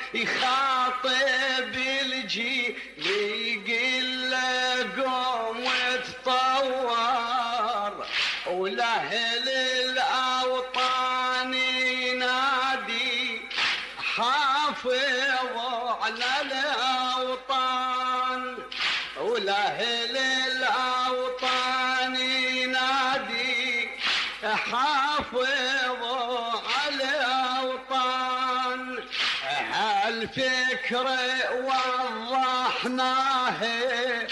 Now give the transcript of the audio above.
يخاطب الجيل يقول له قوم وتطور، ولأهل الأوطان ينادي حافظوا على الأوطان، ولأهل الأوطان ينادي حافظوا على الأوطان. هالفكرة وضحناها